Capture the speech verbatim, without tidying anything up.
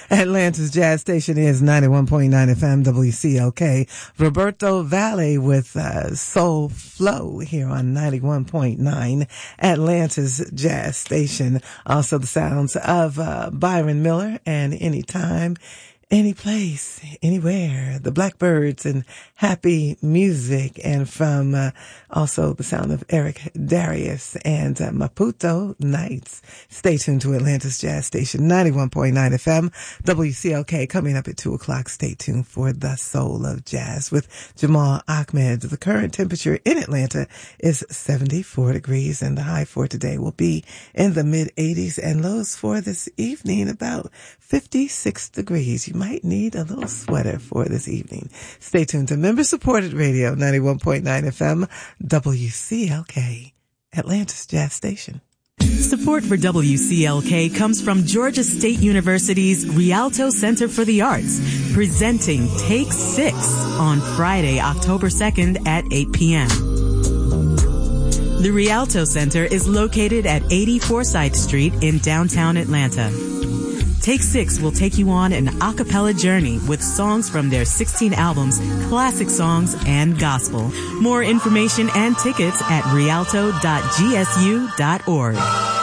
Atlanta's Jazz Station is ninety-one point nine F M W C L K. Roberto Valle with uh, Soul Flow here on ninety-one point nine Atlanta's Jazz Station. Also the sounds of uh, Byron Miller and Anytime, Any Place, Anywhere, the Blackbirds and Happy Music, and from uh, also the sound of Eric Darius and uh, Maputo Nights. Stay tuned to Atlanta's Jazz Station, ninety-one point nine F M W C L K. Coming up at two o'clock, stay tuned for The Soul of Jazz with Jamal Ahmed. The current temperature in Atlanta is seventy-four degrees, and the high for today will be in the mid eighties, and lows for this evening about fifty-six degrees. You might need a little sweater for this evening. Stay tuned to member-supported radio, ninety-one point nine F M W C L K, Atlanta's Jazz Station. Support for W C L K comes from Georgia State University's Rialto Center for the Arts, presenting Take Six on Friday, October second at eight p.m. The Rialto Center is located at eighty Forsyth Street in downtown Atlanta. Take Six will take you on an a cappella journey with songs from their sixteen albums, classic songs, and gospel. More information and tickets at rialto dot g s u dot org.